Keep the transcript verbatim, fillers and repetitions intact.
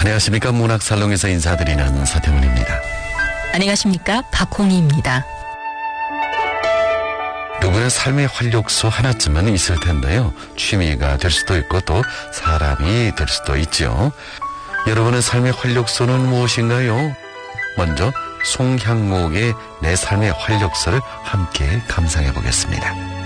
안녕하십니까. 문학살롱에서 인사드리는 서태훈입니다. 안녕하십니까. 박홍희입니다. 누구나 삶의 활력소 하나쯤은 있을 텐데요. 취미가 될 수도 있고 또 사람이 될 수도 있죠. 여러분의 삶의 활력소는 무엇인가요? 먼저 송향목의 내 삶의 활력소를 함께 감상해 보겠습니다.